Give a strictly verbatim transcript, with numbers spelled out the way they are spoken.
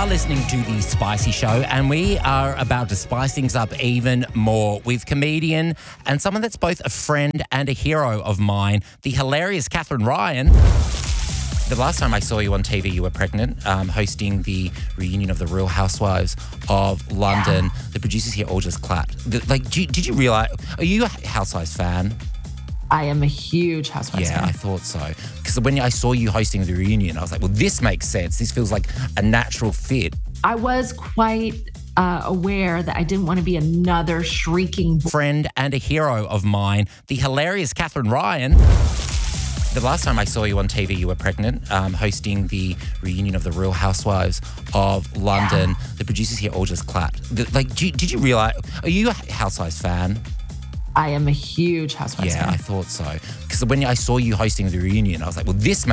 are listening to The Spicy Show, and we are about to spice things up even more with comedian and someone that's both a friend and a hero of mine, the hilarious Katherine Ryan. The last time I saw you on T V, you were pregnant, um, hosting the reunion of the Real Housewives of London. Yeah. The producers here all just clapped. The- Like, do you, did you realize, are you a Housewives fan? I am a huge Housewives Yeah, fan. I thought so. Because when I saw you hosting the reunion, I was like, well, this makes sense. This feels like a natural fit. I was quite uh, aware that I didn't want to be another shrieking. Friend and a hero of mine, the hilarious Katherine Ryan. The last time I saw you on T V, you were pregnant, um, hosting the reunion of the Real Housewives of London. Yeah. The producers here all just clapped. The- Like, do you, did you realize, are you a Housewives fan? I am a huge Housewives Yeah, fan. I thought so. Because when I saw you hosting the reunion, I was like, well, this makes